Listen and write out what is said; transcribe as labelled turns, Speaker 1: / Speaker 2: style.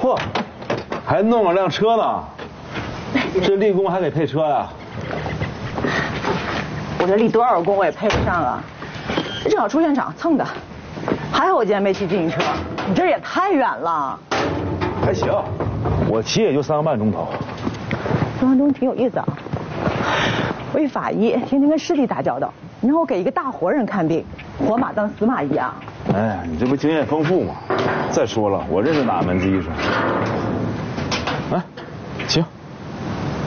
Speaker 1: 嚯，还弄了辆车呢，这立功还给配车呀？
Speaker 2: 我这立多少功我也配不上啊，正好出现场蹭的。还好我今天没骑自行车，你这也太远了。
Speaker 1: 还行，我骑也就3个半钟头。
Speaker 2: 3分钟挺有意思啊。我一法医，天天跟尸体打交道，你让我给一个大活人看病，活马当死马医啊？
Speaker 1: 哎，你这不经验丰富吗？再说了，我认识哪门子医生？